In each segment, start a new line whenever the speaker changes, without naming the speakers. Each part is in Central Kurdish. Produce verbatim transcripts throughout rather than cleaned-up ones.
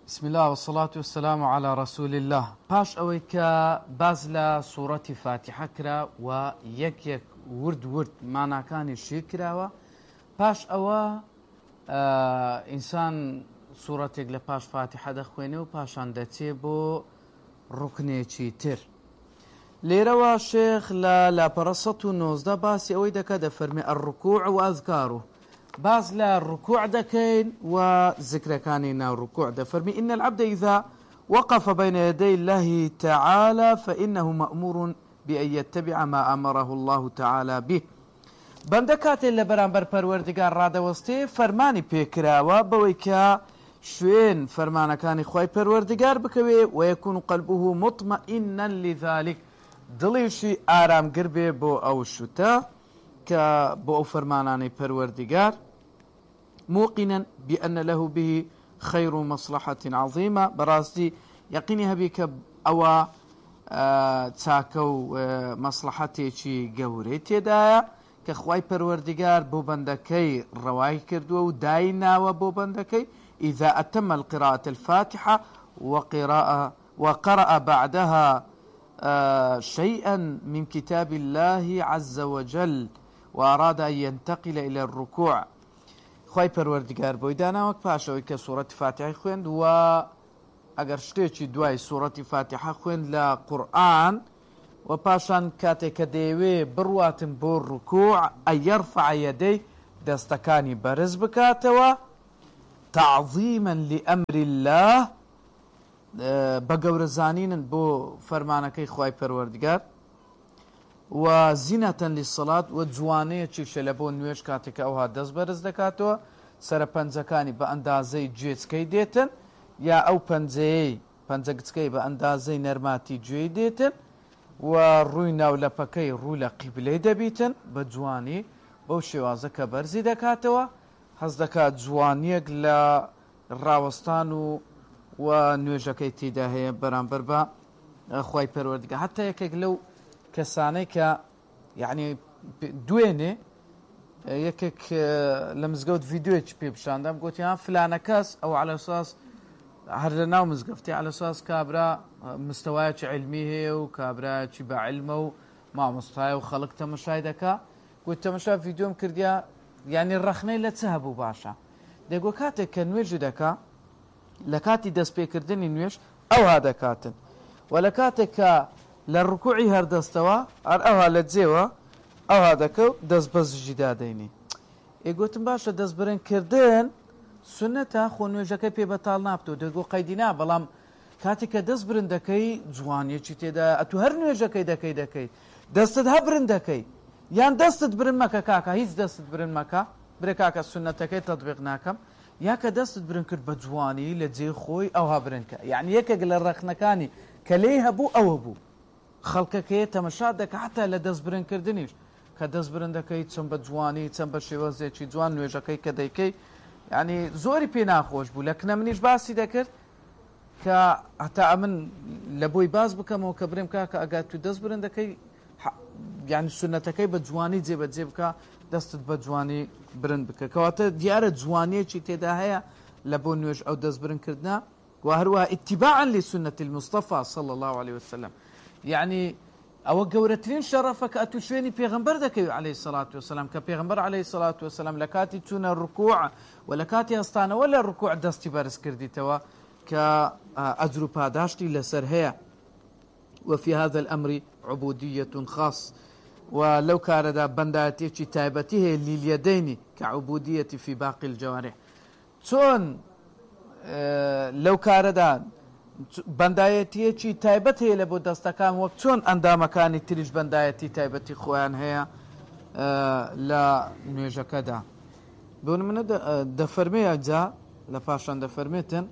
بسم الله والصلاة والسلام على رسول الله. باش ئەوەی کە باز لە سوورەتی فاتحە کرا و یەک یەک ورد ورد ماناکانیشی کراوە، پاش ئەوە ئینسان سوورەتێک لە پاش فاتحە دەخوێنێ و پاشان دەچێ بۆ ڕوکنێکی تر. لێرەوە شێخ لە لاپەڕە سەد و نۆزدە باسی ئەوەی دەکە دەفەرمێ الرکوع و ئەذکاره، باز لا الركوع دكين وذكركاني نا الركوع دفرمي إن العبد إذا وقف بين يدي الله تعالى فإنه مأمور بأن يتبع ما أمره الله تعالى به. بندكات اللي برانبر پروردگار راده وستي فرماني بيكراوا بويكا شوين فرمانا كان خواي پروردگار بكوي ويكون قلبه مطمئنا لذلك، دليشي آرام قربي بو أو شتا كبو فرماناني پروردگار موقنا بأن له به خير مصلحة عظيمة، براستي يقيني هبيك أو تاكو مصلحتي شي قوريتي دايا كخواي پروردگار بو بندكي رواي كردو وداينا وبو بندكي إذا أتم القراءة الفاتحة وقراءة وقرأ بعدها شيئا من كتاب الله عز وجل وأراد أن ينتقل إلى الركوع، خواي پروردگار بۆی داناوە پاشەوەی کە سوورەتی فاتحە خوێند و ئەگەر شتێکی دوای سوورەتی فاتحە خوێند لە قورئان و پاشان کاتێک کە دەیەوێ بڕواتن بۆ ڕکوع ئەن یەرفع یەدەی دەستەکانی بەرز بکاتەوە تعظیما لأمر الله، بە گەورەزانینن بۆ فەرمانەکەی خواي پەروەردگار و زینەتەن للصلاة و جوانەیەکی شە لە بۆ نوێژ کاتێک ئەوها دەست بەرز دەکاتەوە، سەرە پەنجەکانی بە ئەندازەی گوێچکەی دێتن یا ئەو پەنجەیەی پەنجە گچکەی بە ئەندازەی نەرماتی گوێی دێتن و ڕووی ناولەپەکەی ڕوو لە قیبلەی دەبیتن بە جوانی بەو شێوازە کە بەرزی دەکاتەوە، هەز دەکات جوانیەک لە ڕاوەستان و و نوێژەکەی تێدا هەیە بەرامبەر بە خواي پەروەردگار. حتا یەکێک لەو کەسانەی کە یعنی دوێنێ یەکێک لە مزگەوت ڤیدیۆیەکی پێ پیشاندام گوتی ها فلانە کەس ئەو عەلە ئەساس هەر لە ناو مزگەفتی عەلە ئەساس کابرا مستەوایەکی عیلمی هەیە و کابرایەکی بە عیلمە و مامۆستایە و خەڵک تەمەشای دەکا، گوتی تەمەشا ڤیدیۆم کردیا یعنی ڕەخنەی لە چ هەبوو باشە، دەیگوت کاتێک کە نوێژی دەکا لە کاتی دەستپێکردنی نوێژ ئەوها دەکاتن و لە کاتێک کە لە ڕکوعی هەردەستەوە هەر ئەوها لە جێوە ئەوها دەکە و دەست بەزژی دادەینی. ئێگوتم باشە دەست بەرەنکردن سونەتە خۆ نوێژەکەی پێ بەتاڵ نابتەوە، دەگۆ قەیدینا، بەڵام کاتێک کە دەست برن دەکەی جوانیەکی تێدا ئەتو هەر نوێژەکەی دەکەی دەکەی دەستت هە برن دەکەی یان دەستت برن مەکە کاکە هیچ دەستت برن مەکە برێ کاکە سونەتەکەی تەطبیق ناکەم، یا کە دەستت برن کرد بە جوانی لە جێ خۆی ئەوها برنکە، یعنی یەکێک لە ڕەخنەکانی کە لێی هەبوو ئەوە بوو خەڵکەکەیە تەمەشا دەکە حتا لە دەست برنکردنیش کە دەست برن دەکەی چەند بە جوانی چەند بە شێوەزێکی جوان نوێژەکەی کە دەیکەی، یعنی زۆری پێ ناخۆش بوو. لە کنە منیش باسی دەکرد کە هەتا ئەمن لە بۆی باز بکەمەوە کە برێم کاکە ئەگات تو دەست برن دەکەی یعنی سونەتەکەی بە جوانی جێبەجێ بکە دەستت بە جوانی برن بکە، کەواتە دیارە جوانیەکی تێدا هەیە لە بۆ نوێژ ئەو دەست برنکردنا و هەروە اتباعا لسنة المصطفى صلى الله عليه وسلم، يعني ئەوە گەورەترین شەرەفە کە ئەتو شوێنی پێغەمبەر دەکەوی عليه الصلاة والسلام کە پێغەمبەر عليه الصلاة والسلام لە کاتی چوونە ڕکوع و لە کاتی هەستانەوە لە ڕکوع دەستی بەرز کردیتەوە کە ئەجر و پاداشتی لەسەر هەیە. وفي هذا الأمر عبودية خاص، ولو كاردا بنداتيشي تايبته لليدين كعبودية في باقي الجوارح. چون لو كاردا بندایەتیەکی تایبەت هەیە لە بۆ دەستەکان وەک چۆن ئەندامەکانی تریش بەندایەتی تایبەتی خۆیان هەیە لە نوێژەکەدا. بۆ نمونە دەفەرمێ جا لە پاشان دەفەرمێتن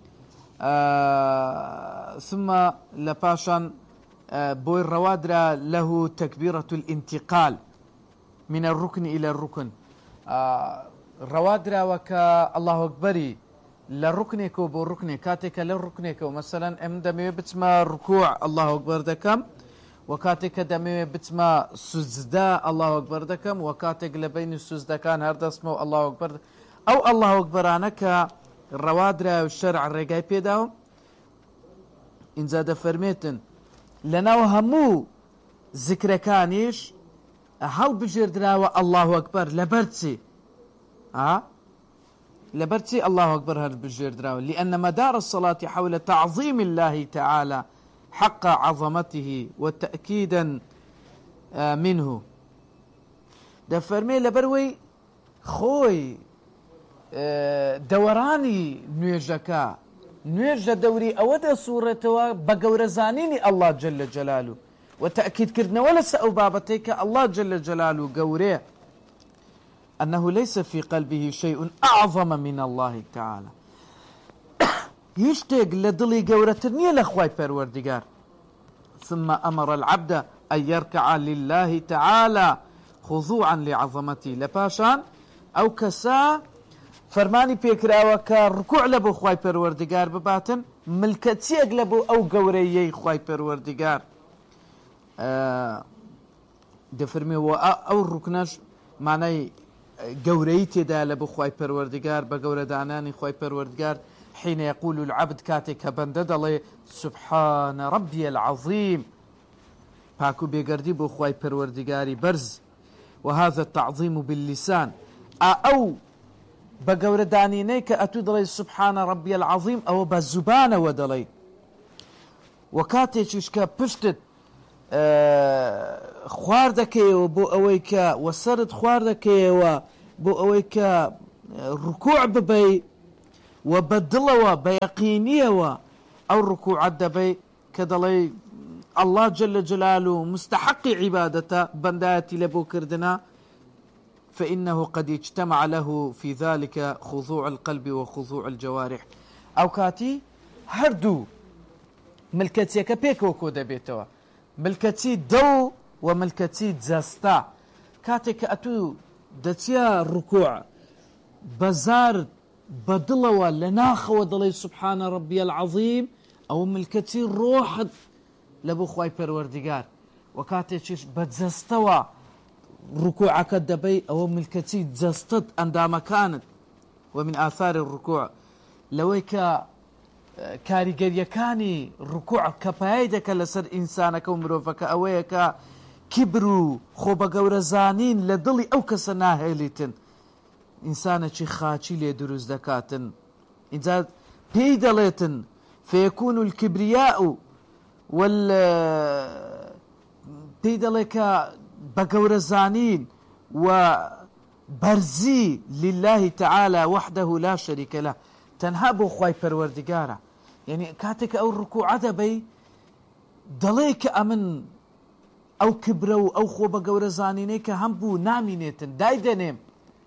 ثم لە پاشان بۆی ڕەوادرا له تەکبیرەة الانتقال من الركن إلى الركن، ڕەوادراوە کە الله ئەکبەری لە ڕوکنێکەوە بۆ ڕوکنێک کاتێکە لە ڕوکنێکەوە مەسەلەن ئەم دەمەوێت بچمە ڕکوع الله ئەکبەر دەکەم و کاتێککە دەمەوێت بچمە سوجدا الله ئەکبەر دەکەم و کاتێک لە بینی سوجدەکان هەردەستمەوە الله ئەکبەر، ئەو الله ئەکبەرانە کە ڕەوادرا و شەرع ڕێگای پێداوە اینجا دەفەرمێتن لەناو هەموو ذکرەکانیش هەڵبژێردراوە الله ئەکبەر لەبەر چی لەبەر چی الله ئەکبەر هەڵبژێردراوە لأن مدار الصلاة حول تعظيم الله تعالى حق عظمته وتأكيدا منه دەفەرمێ لەبەروەی خۆی دەوەرانی نوێژەکە نوێژ لە دەوری ئەوە دەسوڕێتەوە بە گەورەزانینی الله جل جلاله و تأكيدکردنەوە لەسەر ئەو بابەتەی کە الله جل جلاله گەورەیە أنه ليس في قلبه شيء أعظم من الله تعالى هیچ شتێک لە دڵی گەورەتر نییە لە خوای پەروەردگار ثم أمر العبد أن يركع لله تعالى خضوعا لعظمته لپاشان ئەو کەسا فەرمانی پێکراوە کە ڕکوع لە بۆ خوای پەروەردگار بباتن ملکەتیەک لە بۆ ئەو گەورەیەی خوای پەروەردگار دەفەرمێەوە ئەو ڕوکنەش مانای گەورەی تێدا لە بۆ خوای پەروەردگار بە گەورەدانانی خوای پەروەردگار حين يقول العبد كاتك بنده دڵێ سبحان ربي العظيم پاکو بێگەردی بۆ خوای پەروەردگاری بەرز وهذا التعظيم باللسان أو بقول دانيني كأتو سبحان ربي العظيم أو بزبان ودلي وكاتي شكا بشتت آه خواردكي وبو أويكا وسرد خواردكي وبو أويكا ركوع ببي وبدلوا بيقينية أو ركوع الدبي كدلي الله جل جلاله مستحق عبادته بنداتي لبو كردنا فإنه قد اجتمع له في ذلك خضوع القلب وخضوع الجوارح أو كاتي هردو ملكتي كبيكو كودا بيتوا ملكتي دو وملكتي زاستا كاتي كأتو دتيا الركوع بزار بدلوا لناخ ودلي سبحان ربي العظيم أو ملكتي الروح لبو خواي پروردگار وكاتي چيش بدزستوا ركوعك الدبي أو ملكتي زستت عندما كانت ومن آثار الركوع لويك كاريجريكاني ركوع كبايدك لسر إنسانك ومروفك أويك كبروا خوبا قورزانين لدلي أو كسناهيلتن إنسانك خاتشي لدروز دكاتن إذا بيدلتن فيكون الكبرياء وال بيدلك بقورزانين وبرزي لله تعالى وحده لا شريك له تنهابو خواي پروردگارا يعني كاتك او ركوع دبي دليك امن او كبرو او خو بقورزانينيك هم بو نامينيتن دايدنم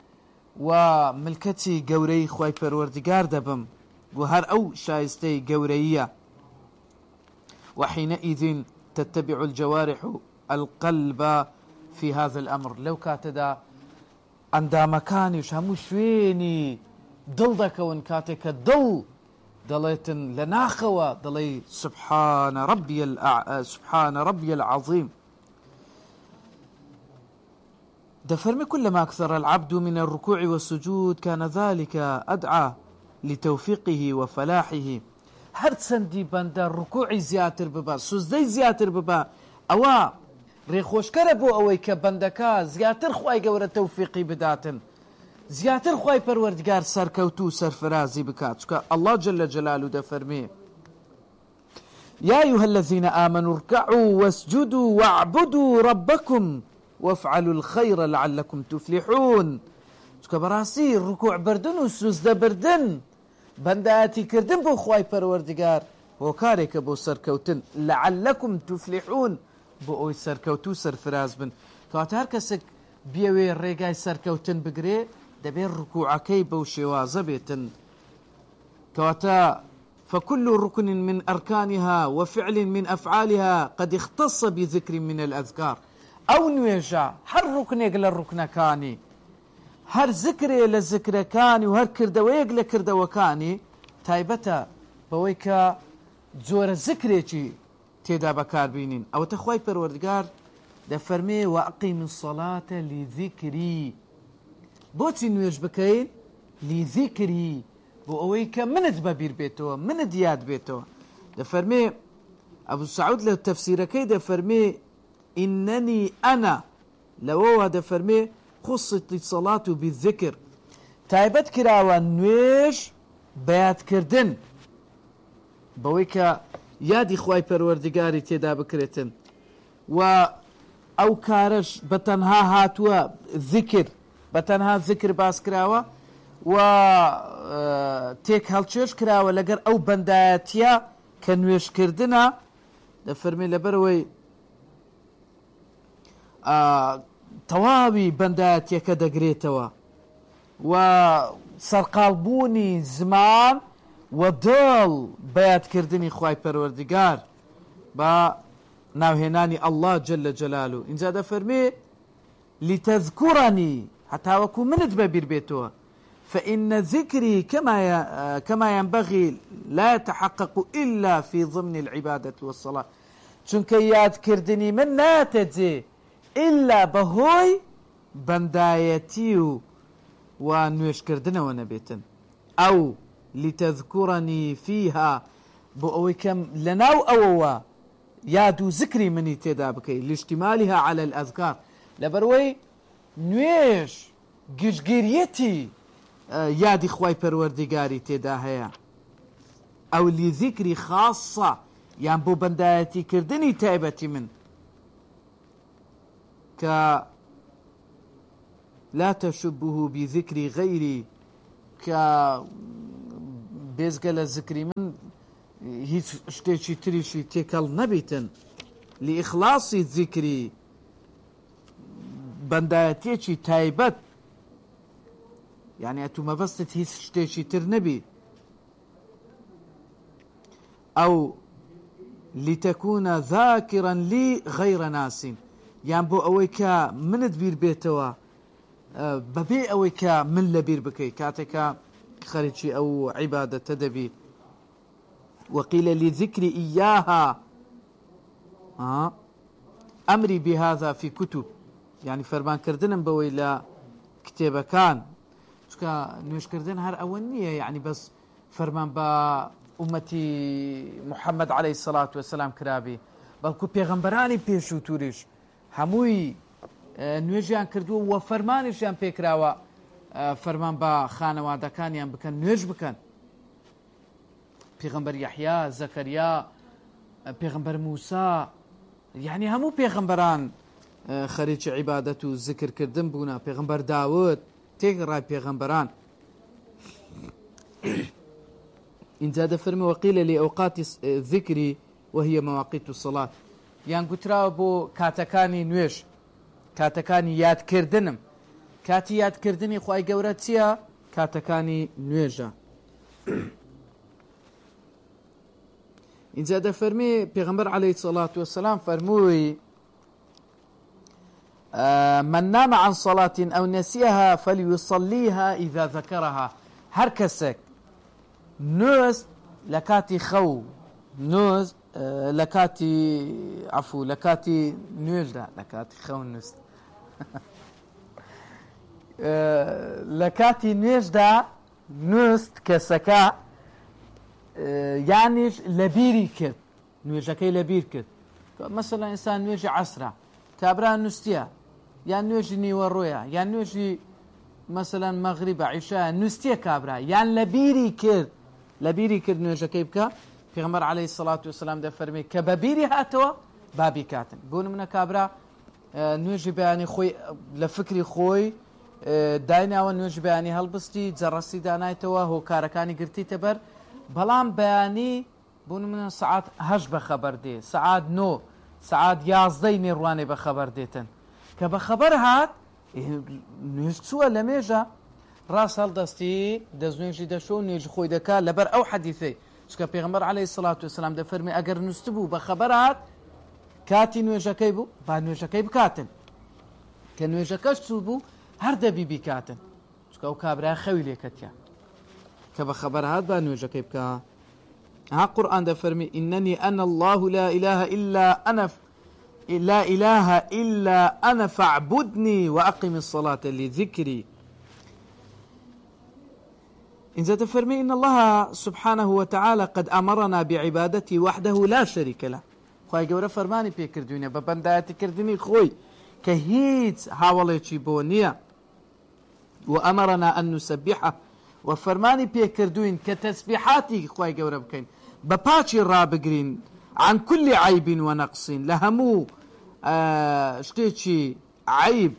وملكتي قوري خواي پروردگار دبم وهر او شايستي قورية وحينئذ تتبع الجوارح القلب في هذا الأمر لو كاتدا عند مكانش همو شويني دل دكون كاتك دل دليتن لناخوا دلي سبحان ربي الأع... سبحان ربي العظيم دفرمي كلما أكثر العبد من الركوع والسجود كان ذلك أدعى لتوفيقه وفلاحه هرسندي بند الركوع زياتر ببا سجدي زياتر ببا أوا ڕێخۆشکەرە بۆ ئەوەی کە بەندەکە زیاتر خوای گەورە تەوفیقی بداتن زیاتر خوای پەروەردگار سەرکەوتو و سەرفرازی بکات چکە الله جل جلاله دەفەرمێ يا أيها الذين آمنوا اركعوا واسجدوا واعبدوا ربكم وافعلوا الخير لعلكم تفلحون چکە بەڕاستی ڕکوع بردن و سوزدە بردن بەندایەتی کردن بۆ خوای پەروەردگار هۆکارێکە بۆ سەرکەوتن لعلكم تفلحون بۆ ئەوی سەرکەوتو سەرفراز بن کەواتە هەر کەسێک بیەوێ ڕێگای سەرکەوتن بگرێ دەبێت ڕکوعەکەی بەو شێوازە بێتن کەواتە فكل ركن من أركانها وفعل من أفعالها قد اختص بذكر من الأذكار أو نوێژە هەر ڕوکنێک لە ڕوکنەکانی هەر ذکرێ لە ذکرەکانی و هەر کردەوەیەک لە کردەوەکانی تایبەتە بەوەی کە جۆرە ذکرێکی تێدا بەکاربینین ئەوەتە خوای پەروەردگار دەفەرمێ وەئەقیم الصەلاتە لیذیکری بۆچی نوێژ بکەین لیذیکری بۆ ئەوەی کە منت بەبیر بێتەوە منت یاد بێتەوە دەفەرمێ ئەبو سعود لە تەفسیرەکەی دەفەرمێ ئینەنی ئەنا لەوەوە دەفەرمێ خوستی سەڵات و بالذکر تایبەت کراوە نوێژ بەیادکردن بەوەی کە یادی خوای پەروەردگاری تێدا بکرێتن و ئەو کارش بە تەنها هاتووە ذکر بە تەنها ذکر باس کراوە و تێک هەڵچێش کراوە لەگەر ئەو بەندایەتیە کە نوێژکردنە دەفەرمێ لەبەرەوەی تەواوی بەندایەتیەکە دەگرێتەوە و سەرقاڵبوونی زمان و دڵ بەیادکردنی خوای پەروەردگار بە ناوهێنانی ئەڵڵا جەلە جەلالوه اینجا دەفەرمێ لتذكرني حتى وەکو منت بەبیر بێتەوە فإن ذكري كما كما ينبغي لا يتحقق إلا في ضمن العبادة والصلاة چونکە یادکردنی من ناتەجێ إلا بەهۆی بەندایەتی و و نوێژکردنەوە نەبێتن ئەو لتذكرني فيها بۆ ئەوەی کەم لەناو ئەوەوە یاد و ذکری منی تێدا بکەی لاشتمالها على الأذكار لەبەرەوەی نوێژ گشتگیریەتی یادی خوای پەروەردگاری تێدا هەیە ئەو لذیکری خاصە یان بۆ بەندایەتی کردنی تایبەتی من کە لا تشبه بذكر غيري کە بێزگە لە ذکری من هیچ شتێکی تریشی تێکەڵ نەبیتن لإخلاصی ذکری بەندایەتێکی تایبەت یعنی ئەتو مەبەستت هیچ شتێکی تر نەبی ئەو لتەکوونە ذاکرا لی غەیرە ناسین یان بۆ ئەوەی کە منت بیر بێتەوە بەبێ ئەوەی کە من لە بیر بکەی کاتێکە خەریکی ئەو عیبادەتە دەبی وقيل لذكر إياها آه. أمري بهذا في كتب يعني فرمان كردنم بوي لا كتابة كان شكا نوش كردن هر أولنية يعني بس فرمان با أمتي محمد عليه الصلاة والسلام كرابي بلكو بيغمبراني بيشو توريش هموي نوێژیان کردووە و فەرمانیشیان پێکراوە فەرمان بە خانەوادەکانیان بکەن نوێژ بکەن پێغەمبەر یەحیا زەکەریا پێغەمبەر موسا یعنی هەموو پێغەمبەران خەریکی عیبادەت و ذکرکردن بوونە پێغەمبەر داود تێگەڕای پێغەمبەران اینجا دەفەرمێ وەقیلە لأوقاتی ذکری وهي مواقیت الصلاة یان گوتراوە بۆ کاتەکانی نوێژ کاتەکانی یادکردنم کاتی یادکردنی خوای گەورە چییە کاتەکانی نوێژە اینجا دەفەرمێ پێغەمبەر عەلەیهی سەڵات وەسەلام فەرمووی من نام عن صلاة أو نسيها فليصليها إذا ذكرها هر کەسێک نوێز لە کاتی خەو نوێز لە کاتی عەفوو لە کاتی نوێژدا لە کاتی خەو نووست لە کاتی نوێژدا نووست کەسەکە یانیش لە بیری کرد نوێژەکەی لە بیر کرد مەسەڵەن ئینسان نوێژی عەسرە کابرا نووستیە یان نوێژی نیوەڕۆیە یان نوێژی مەسەڵەن مەغریبە عیشایە نووستیە کابرا یان لە بیری کرد لە بیری کرد نوێژەکەی بکە پێغەمبەر عەلەیهی سەڵات وەسەلام دەفەرمێ کە بە بیری هاتەوە با بیکاتن بۆ نمونە کابرا نوێژی بەیانی خۆی لە فکری خۆی دایناوە نوێژی بەیانی هەڵبستی جەڕەسی دانایتەوە هۆکارەکانی گرتیتە بەر بەڵام بەیانی بۆ نمونە سەعات هەشت بەخەبەر دێ سەعات نۆ سەعات یازدەی نێڕوانێ بەخەبەر دێتن کە بەخەبەر هات نوێژ چووە لە مێژە ڕاست هەڵدەستی دەستنوێژی دەشۆ و نوێژی خۆی دەکات لەبەر ئەو حەدیثەی چکە پێغەمبەر عەلەیهی سەڵات وەسەلام دەفەرمێ ئەگەر نووست بوو بەخەبەر هات کاتی نوێژەکەی بوو با نوێژەکەی بکاتن کە نوێژەکەش چوو بوو هەر دەبی بیکاتن چکە ئەو کابرای خەوی لێکەتیە کە بەخەبەر هات با نوێژەکەی بکە ها قورئان دەفەرمێ ئینەنی ئەنە الله لا إله إلا أنا لا إله إلا أنا فاعبدني وأقم الصلاة لذكري إذا تفرمي إن الله سبحانه وتعالى قد أمرنا بعبادته وحده لا شريك له خواهي قورة فرماني بي كردوني ببندايتي كردني خوي كهيت هاوليتي بونيا وأمرنا أن نسبحه وفرماني بي كردوين كتسبيحاتي خواهي قورة بكين بباتي رابقرين عن كل عيب ونقص لهمو آه شتيتي عيب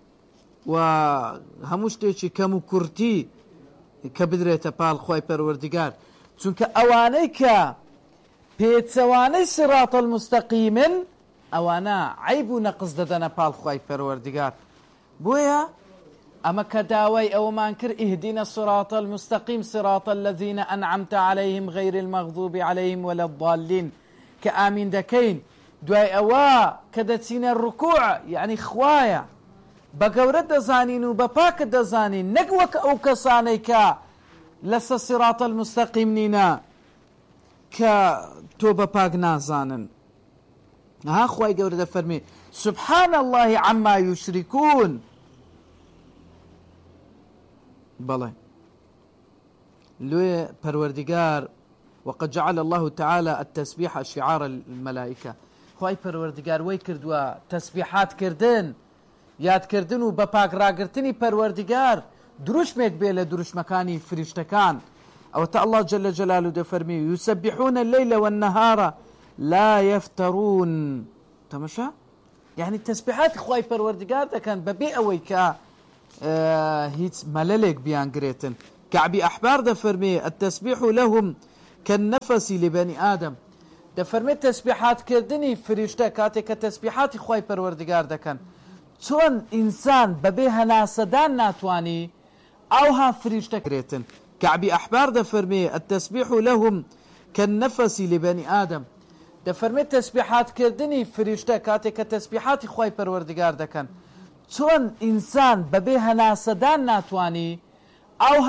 وهمو شتيتي كمو كرتي كبدريتا بال خواي پروردگار چونك اوانيك بيتسواني صراط المستقيم اوانا عيب نقص ددنا بال خواي پروردگار بويا اما كداوي او مانكر اهدنا الصراط المستقيم صراط الذين انعمت عليهم غير المغضوب عليهم ولا الضالين كآمين دكين دواي اوا كدتسين الركوع يعني خوايا بقورة دزانين وبباك دزانين نقوك او كسانيك لس الصراط المستقيم نينا كتو بباك نازانن ها خواي قورة فرمي سبحان الله عما يشركون بلى لوي پروردگار وقد جعل الله تعالى التسبيح شعار الملائكة خواي پروردگار وي كردوا تسبيحات كردن یاد کردن و بپاک راگرتنی پروردگار دروشمێک بێ لە دروشمەکانی فریشتەکان ئەوەتە الله جل جلاله دەفەرمی يسبحون الليل والنهار لا يفترون تماشا يعني تسبيحات خوای پەروەردگار دەکەن بەبێ ئەوەی کە هیچ مەلەلێک بیانگرێتن كعبی ئەحبار دەفەرمێ التسبيح لهم كالنفس لبني آدم دەفەرمێ تسبيحاتکردنی فریشتە کاتێک کە تسبيحاتی خوای پەروەردگار دەکەن چۆن ئینسان بەبێ هەناسەدان ناتوانی ئەوها فریشتەکرێتن كعبی ئەحبار دەفەرمێ التسبيح لهم كالنفس لبني آدم دەفەرمێ تسبيحاتکردنی فریشتە کاتێک کە تسبيحاتی خوای پەروەردگار دەکەن چۆن ئینسان بەبێ هەناسەدان ناتوانی ئەوها